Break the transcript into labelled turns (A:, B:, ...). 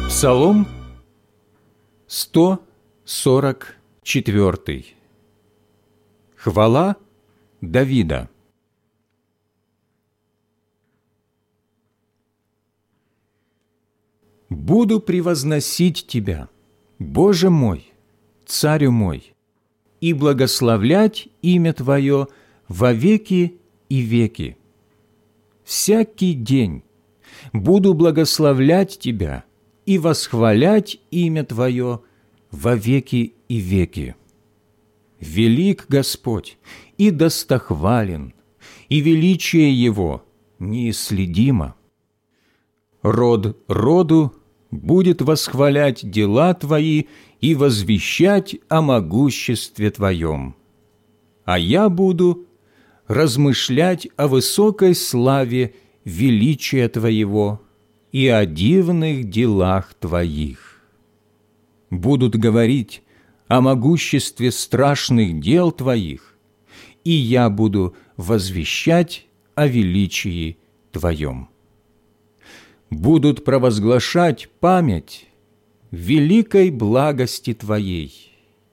A: Псалом 144. Хвала Давида. «Буду превозносить Тебя, Боже мой, Царю мой, и благословлять имя Твое во веки и веки. Всякий день буду благословлять Тебя и восхвалять имя Твое во веки и веки. Велик Господь и достохвален, и величие Его неисследимо. Род роду будет восхвалять дела Твои и возвещать о могуществе Твоем. А я буду размышлять о высокой славе величия Твоего и о дивных делах Твоих. Будут говорить о могуществе страшных дел Твоих, и я буду возвещать о величии Твоем. Будут провозглашать память великой благости Твоей